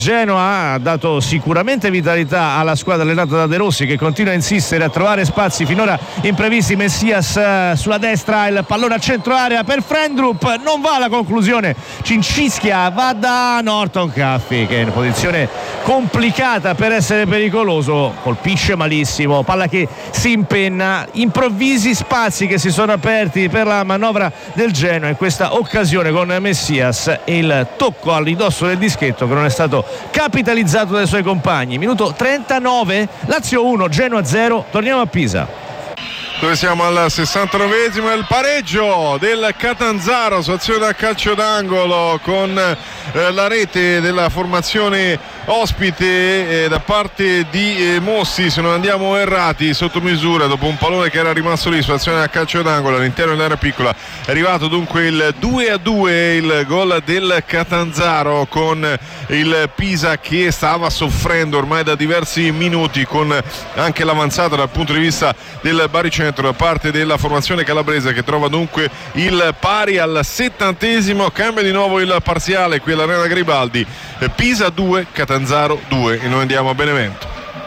Genoa ha dato sicuramente vitalità alla squadra allenata da De Rossi, che continua a insistere a trovare spazi finora imprevisti. Messias sulla destra, il pallone a centro area per Frendrup, non va alla conclusione, Cincischia, va da Norton Caffi che è in posizione complicata per essere pericoloso, colpisce malissimo, palla che si impenna, improvvisi spazi che si sono aperti per la manovra del Genoa in questa occasione con Messias e il tocco al ridosso del dischetto che non è stato capitalizzato dai suoi compagni. Minuto 39, Lazio 1, Genoa 0. Torniamo a Pisa, dove siamo al 69esimo, il pareggio del Catanzaro su azione da calcio d'angolo con la rete della formazione ospite da parte di Mossi. Se non andiamo errati, sotto misura, dopo un pallone che era rimasto lì su azione da calcio d'angolo all'interno dell'area piccola, è arrivato dunque il 2-2, il gol del Catanzaro, con il Pisa che stava soffrendo ormai da diversi minuti, con anche l'avanzata dal punto di vista del baricentro da parte della formazione calabrese, che trova dunque il pari al 70esimo. Cambia di nuovo il parziale qui all'Arena Garibaldi, Pisa 2, Catanzaro 2, e noi andiamo a Benevento,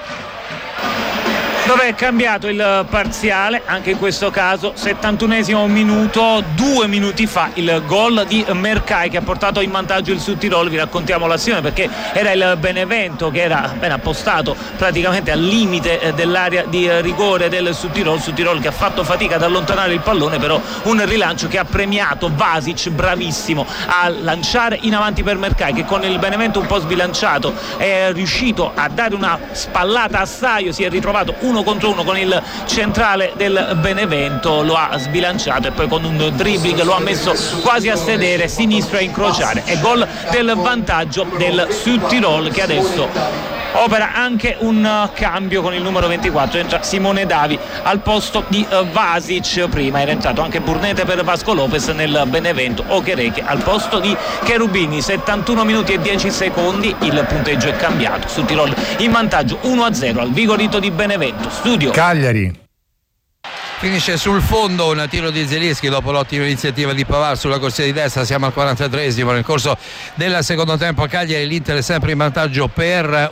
dove è cambiato il parziale anche in questo caso. 71esimo minuto, 2 minuti fa il gol di Mercai che ha portato in vantaggio il Südtirol. Vi raccontiamo l'azione perché era il Benevento che era ben appostato praticamente al limite dell'area di rigore del Südtirol che ha fatto fatica ad allontanare il pallone, però un rilancio che ha premiato Vasic, bravissimo a lanciare in avanti per Mercai, che con il Benevento un po' sbilanciato è riuscito a dare una spallata a Saio, si è ritrovato 1 contro 1 con il centrale del Benevento, lo ha sbilanciato e poi con un dribbling lo ha messo quasi a sedere, sinistro a incrociare. È gol del vantaggio del Südtirol, che adesso opera anche un cambio con il numero 24, entra Simone Davi al posto di Vasic. Prima era entrato anche Burnete per Vasco Lopez nel Benevento, Okereke al posto di Cherubini. 71 minuti e 10 secondi, il punteggio è cambiato, Südtirol in vantaggio 1-0 al Vigorito di Benevento. Studio Cagliari. Finisce sul fondo un tiro di Zielinski dopo l'ottima iniziativa di Pavard sulla corsia di destra. Siamo al 43esimo nel corso del secondo tempo. A Cagliari l'Inter è sempre in vantaggio per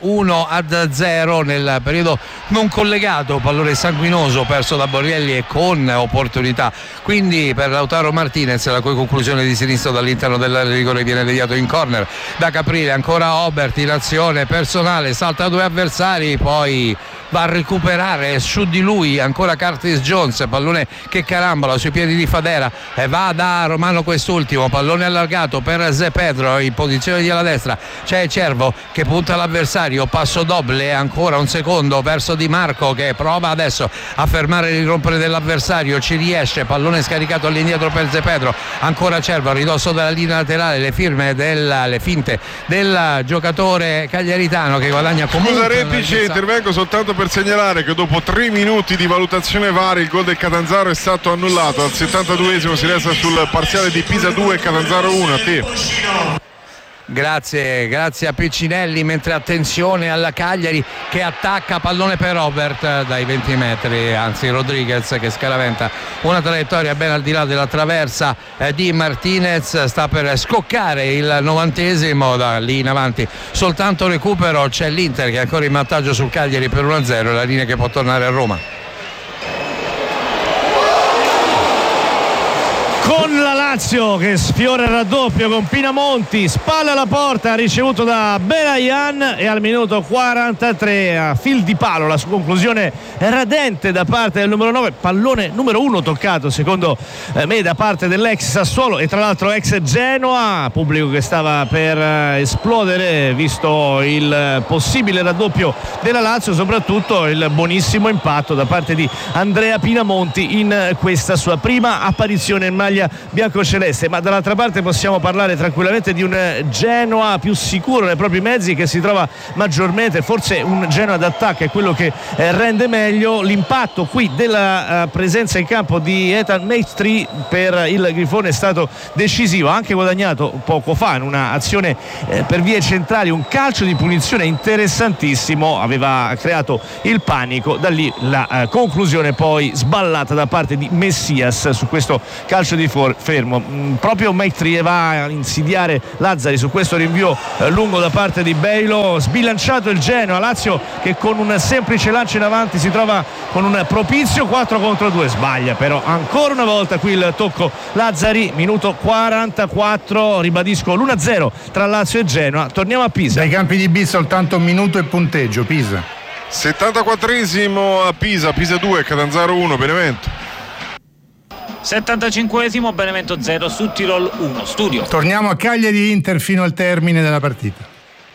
1-0 nel periodo non collegato, pallone sanguinoso perso da Borrielli e con opportunità quindi per Lautaro Martinez, la cui conclusione di sinistro dall'interno del rigore viene deviato in corner da Caprile. Ancora Obert in azione personale, salta 2 avversari, poi va a recuperare su di lui ancora Curtis Jones, pallone che carambola sui piedi di Fadera e va da Romano quest'ultimo, pallone allargato per Zé Pedro in posizione di alla destra, c'è Cervo che punta l'avversario, passo doble, ancora un secondo verso Di Marco che prova adesso a fermare l'irrompere dell'avversario, ci riesce, pallone scaricato all'indietro per Zé Pedro, ancora Cervo a ridosso della linea laterale, le finte del giocatore cagliaritano che guadagna comunque. Scusa Repice, intervengo soltanto per segnalare che dopo 3 minuti di valutazione VAR il gol del Catanzaro è stato annullato. Al 72esimo si resta sul parziale di Pisa 2 Catanzaro 1. A te. Grazie a Piccinelli, mentre attenzione alla Cagliari che attacca, pallone per Robert dai 20 metri, anzi Rodriguez che scaraventa una traiettoria ben al di là della traversa di Martinez, sta per scoccare il 90esimo, da lì in avanti soltanto recupero, c'è l'Inter che è ancora in vantaggio sul Cagliari per 1-0, la linea che può tornare a Roma. Con la Lazio che sfiora il raddoppio con Pinamonti, spalla alla porta, ricevuto da Belayan, e al minuto 43 a fil di palo la sua conclusione radente da parte del numero 9, pallone numero 1 toccato secondo me da parte dell'ex Sassuolo e tra l'altro ex Genoa, pubblico che stava per esplodere visto il possibile raddoppio della Lazio, soprattutto il buonissimo impatto da parte di Andrea Pinamonti in questa sua prima apparizione in maglia biancoceleste. Ma dall'altra parte possiamo parlare tranquillamente di un Genoa più sicuro nei propri mezzi, che si trova maggiormente, forse un Genoa d'attacco è quello che rende meglio. L'impatto qui della presenza in campo di Ethan Maestri per il Grifone è stato decisivo, ha anche guadagnato poco fa in un'azione per vie centrali un calcio di punizione interessantissimo, aveva creato il panico, da lì la conclusione poi sballata da parte di Messias su questo calcio di fermo. proprio Maitri va a insidiare Lazzari su questo rinvio lungo da parte di Beilo. Sbilanciato il Genoa, Lazio che con un semplice lancio in avanti si trova con un propizio 4 contro 2, sbaglia però ancora una volta qui il tocco Lazzari. Minuto 44, ribadisco l'1-0 tra Lazio e Genoa. Torniamo a Pisa. Dai campi di B soltanto un minuto e punteggio. Pisa 74esimo a Pisa 2, Catanzaro 1, Benevento. 75esimo, Benevento 0, Südtirol 1. Studio. Torniamo a Cagliari-Inter fino al termine della partita.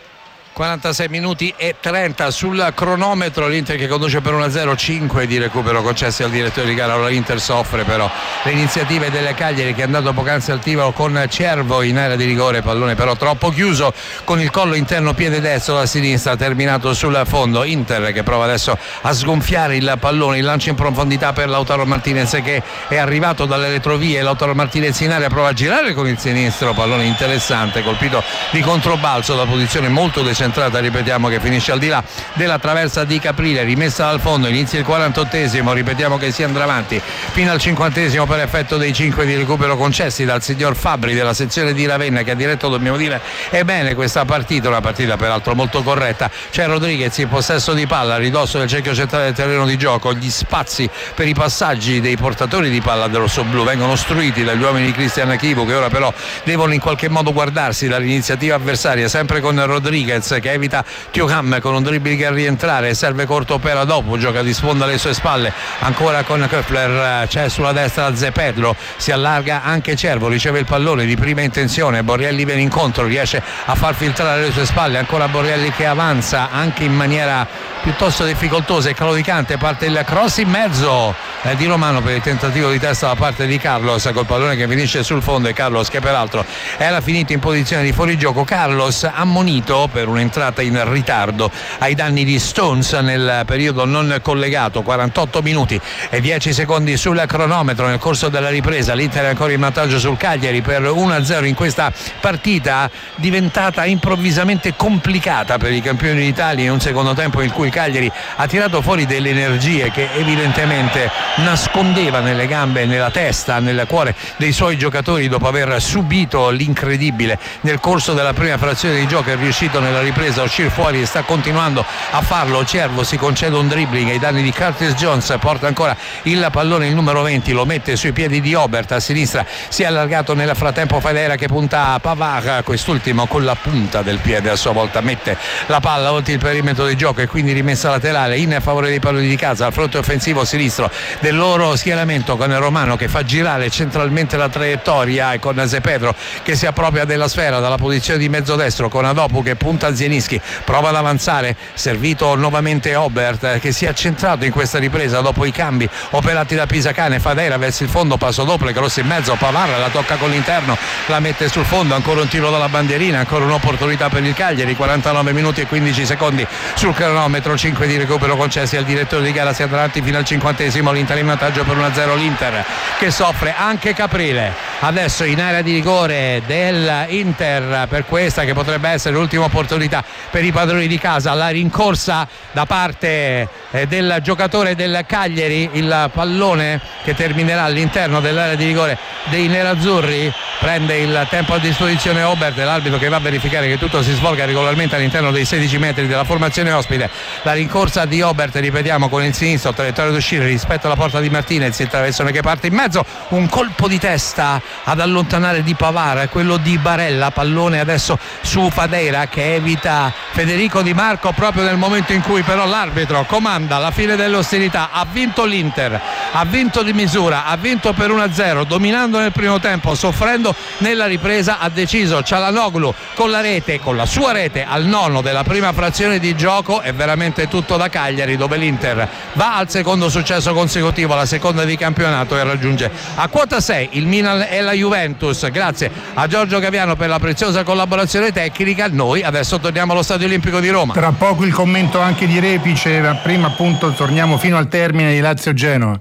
46 minuti e 30 sul cronometro, l'Inter che conduce per 1-0, 5 di recupero concessi al direttore di gara. Ora l'Inter soffre però le iniziative del Cagliari, che è andato poc'anzi al tiro con Cervo in area di rigore, pallone però troppo chiuso con il collo interno, piede destro da sinistra, terminato sul fondo. Inter che prova adesso a sgonfiare il pallone, il lancio in profondità per Lautaro Martinez che è arrivato dalle retrovie. Lautaro Martinez in area prova a girare con il sinistro, pallone interessante colpito di controbalzo da posizione molto decentrata, ripetiamo, che finisce al di là della traversa di Caprile, rimessa dal fondo. Inizia il 48esimo, ripetiamo che si andrà avanti fino al 50esimo per effetto dei 5 di recupero concessi dal signor Fabbri della sezione di Ravenna, che ha diretto, dobbiamo dire, bene questa partita, una partita peraltro molto corretta. C'è Rodriguez in possesso di palla a ridosso del cerchio centrale del terreno di gioco, gli spazi per i passaggi dei portatori di palla del rossoblu vengono ostruiti dagli uomini di Cristian Chivu, che ora però devono in qualche modo guardarsi dall'iniziativa avversaria, sempre con Rodriguez che evita Thuram con un dribbling a rientrare, serve corto per dopo, gioca di sponda alle sue spalle ancora con Köppler, c'è sulla destra Zepedro, si allarga anche Cervo, riceve il pallone di prima intenzione, Borrielli viene incontro, riesce a far filtrare le sue spalle, ancora Borrielli che avanza anche in maniera piuttosto difficoltosa e claudicante, parte il cross in mezzo di Romano per il tentativo di testa da parte di Carlos col pallone che finisce sul fondo, e Carlos che peraltro era finito in posizione di fuorigioco. Carlos ammonito per un'entrata in ritardo ai danni di Stones nel periodo non collegato. 48 minuti e 10 secondi sul cronometro nel corso della ripresa, l'Inter è ancora in vantaggio sul Cagliari per 1-0 in questa partita diventata improvvisamente complicata per i campioni d'Italia in un secondo tempo in cui il Cagliari ha tirato fuori delle energie che evidentemente nascondeva nelle gambe, nella testa, nel cuore dei suoi giocatori dopo aver subito l'incredibile nel corso della prima frazione di gioco. È riuscito nella ripresa a uscire fuori e sta continuando a farlo. Cervo si concede un dribbling ai danni di Curtis Jones, porta ancora il pallone il numero 20, lo mette sui piedi di Obert, a sinistra si è allargato nel frattempo Federa che punta a Pavard, quest'ultimo con la punta del piede a sua volta mette la palla oltre il perimetro di gioco e quindi rimessa laterale in favore dei palloni di casa al fronte offensivo sinistro del loro schieramento, con Romano che fa girare centralmente la traiettoria e con Zepedro che si appropria della sfera dalla posizione di mezzo destro, con Adopu che punta a Zielinski, prova ad avanzare, servito nuovamente Obert che si è centrato in questa ripresa dopo i cambi operati da Pisacane. Fadera verso il fondo, passo doppio, cross in mezzo, Pavard la tocca con l'interno, la mette sul fondo, ancora un tiro dalla bandierina, ancora un'opportunità per il Cagliari. 49 minuti e 15 secondi sul cronometro, 5 di recupero concessi al direttore di gara, si andrà avanti fino al 50esimo, l'Inter in vantaggio per 1-0, l'Inter che soffre, anche Caprile adesso in area di rigore dell'Inter per questa che potrebbe essere l'ultima opportunità per i padroni di casa. La rincorsa da parte del giocatore del Cagliari, il pallone che terminerà all'interno dell'area di rigore dei nerazzurri, prende il tempo a disposizione Obert, l'arbitro che va a verificare che tutto si svolga regolarmente all'interno dei 16 metri della formazione ospite. La rincorsa di Obert, ripetiamo, con il sinistro, traiettoria d'uscire rispetto alla porta di Martinez, il traversone che parte in mezzo, un colpo di testa ad allontanare di Pavard, quello di Barella, pallone adesso su Fadera che evita Federico Di Marco proprio nel momento in cui però l'arbitro comanda la fine delle ostilità. Ha vinto l'Inter, ha vinto di misura, ha vinto per 1-0, dominando nel primo tempo, soffrendo nella ripresa. Ha deciso Çalhanoğlu con la rete, con la sua rete al nono della prima frazione di gioco. È veramente tutto da Cagliari, dove l'Inter va al secondo successo consecutivo, la seconda di campionato, e raggiunge a quota 6 il Milan e la Juventus. Grazie a Giorgio Gaviano per la preziosa collaborazione tecnica. Noi adesso torniamo allo Stadio Olimpico di Roma. Tra poco il commento anche di Repice, ma prima appunto torniamo fino al termine di Lazio-Genoa.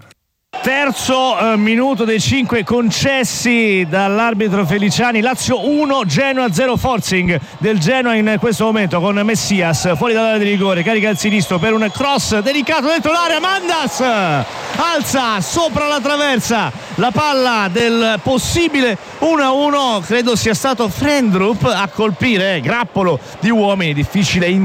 Terzo minuto dei 5 concessi dall'arbitro Feliciani. Lazio 1, Genoa 0, forcing del Genoa in questo momento con Messias fuori dall'area di rigore, carica al sinistro per un cross delicato dentro l'area, Mandas alza sopra la traversa la palla del possibile 1-1, credo sia stato Frendrup a colpire, grappolo di uomini, difficile